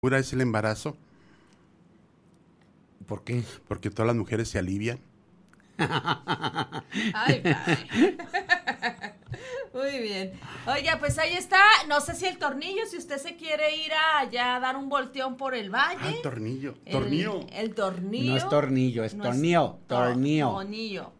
es el embarazo? ¿Por qué? Porque todas las mujeres se alivian. Ay, padre. Muy bien. Oiga, pues ahí está. No sé si el tornillo, si usted se quiere ir allá a dar un volteón por el valle. Ah, el tornillo. El tornillo. No es tornillo, es tornillo. Tornillo.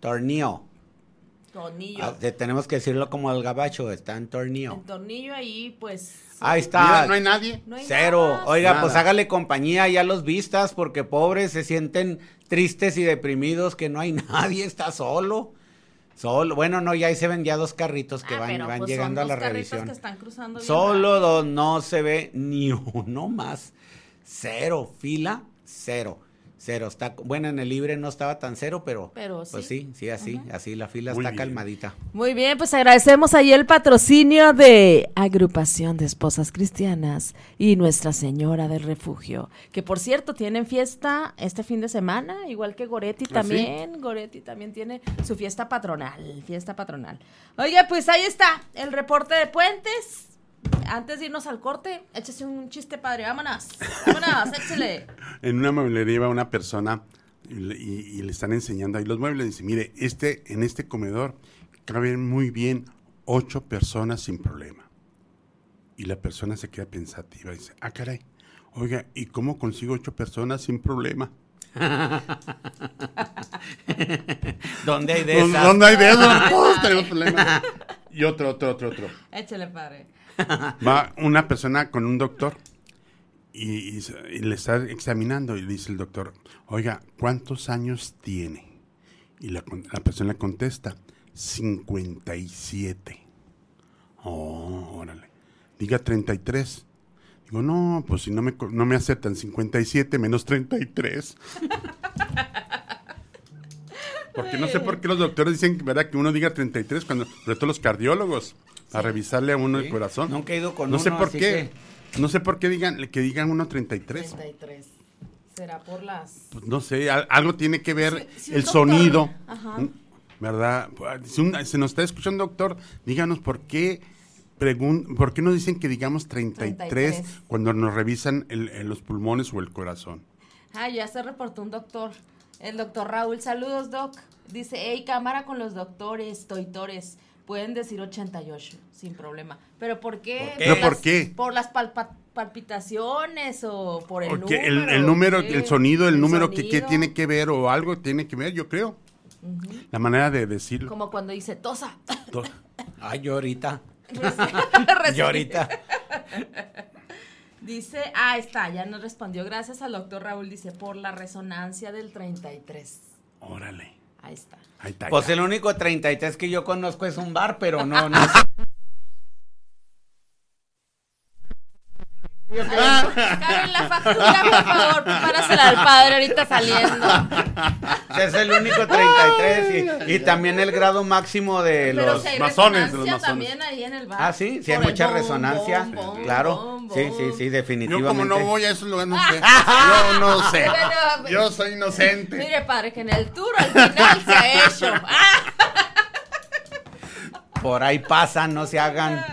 Tenemos que decirlo como el gabacho, está en tornillo. El tornillo ahí, pues. Ahí está. Mira, no hay nadie. No hay Cero. nada. Oiga, Nada. pues hágale compañía ya a los vistas, porque pobres se sienten tristes y deprimidos que no hay nadie, está solo. Bueno, no, ya ahí se ven ya 2 carritos que van pues llegando a son la 2 carritos revisión. que están cruzando bien Solo rápido. 2, no se ve ni uno más. 0, fila, 0. Está, bueno, en el libre no estaba tan 0, pero pues sí, así la fila Muy está bien. calmadita. Muy bien, pues agradecemos ahí el patrocinio de Agrupación de Esposas Cristianas y Nuestra Señora del Refugio, que por cierto tienen fiesta este fin de semana, igual que Goretti también. ¿Sí? Goretti también tiene su fiesta patronal. Oiga, pues ahí está el reporte de Puentes. Antes de irnos al corte, échese un chiste, padre, vámonos, échale. En una mueblería iba una persona y le están enseñando ahí los muebles. Dice, mire, en este comedor caben muy bien 8 personas sin problema. Y la persona se queda pensativa y dice, ah, caray, oiga, ¿y cómo consigo 8 personas sin problema? ¿Dónde hay de esas? ¿Dónde hay de eso? Todos tenemos problemas. Y otro. Échale, padre. Va una persona con un doctor y le está examinando y le dice el doctor, oiga, ¿cuántos años tiene? Y la persona le contesta, 57. Oh, órale. Diga 33. Digo, no, pues si no me aceptan 57 menos 33. Porque no sé por qué los doctores dicen, ¿verdad?, que uno diga 33 cuando, sobre todo los cardiólogos, a revisarle a uno el corazón. Nunca he ido con No sé uno, por así qué. No sé por qué digan uno 33. 33. ¿Será por las...? Pues no sé, algo tiene que ver Si el un doctor- sonido, Ajá. ¿verdad? Si se nos está escuchando, doctor, díganos por qué nos dicen que digamos 33 33. cuando nos revisan los pulmones o el corazón. Ah, ya se reportó un doctor, el doctor Raúl. Saludos, doc. Dice, hey, cámara con los doctores, toitores. Pueden decir 88, sin problema. ¿Pero por qué? ¿Pero por qué? ¿Por las palpitaciones o por el Porque número? el número, ¿qué? el sonido, el número que sonido. tiene que ver o algo tiene que ver, yo creo. La manera de decirlo. Como cuando dice tosa. Ay, yo ahorita. Recién. Yo ahorita. Dice, está, ya nos respondió. Gracias al doctor Raúl. Dice, por la resonancia del 33. Órale. Ahí está. Ahí está. Pues ya. el único 33 que yo conozco es un bar, pero no. Karen, la factura, por favor, prepárasela al padre ahorita saliendo. Es el único 33 y también el grado máximo de Pero los... si hay masones, resonancia de los masones. también ahí en el bar. Ah, sí, sí hay Por el mucha bom, resonancia, bom, claro, bom, sí, bom. Yo definitivamente. como no voy a esos lugares, no sé. Yo no sé. Bueno, Yo soy inocente. Mire, padre, que en el tour al final se ha hecho. Por ahí pasan, no se hagan.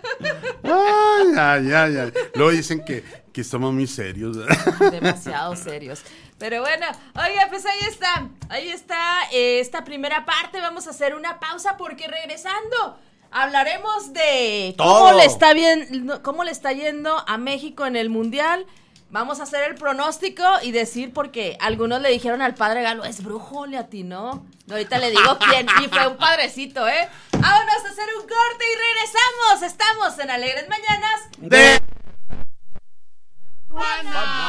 Ay. Luego dicen que somos muy serios. Demasiado serios. Pero bueno, oiga, pues ahí está esta primera parte. Vamos a hacer una pausa porque regresando hablaremos de Todo. cómo le está yendo a México en el Mundial. Vamos a hacer el pronóstico y decir, porque algunos le dijeron al padre Galo, es brujo, le atinó. Ahorita le digo quién, y fue un padrecito, ¿eh? Vámonos a hacer un corte y regresamos. Estamos en Alegres Mañanas De... Buenas.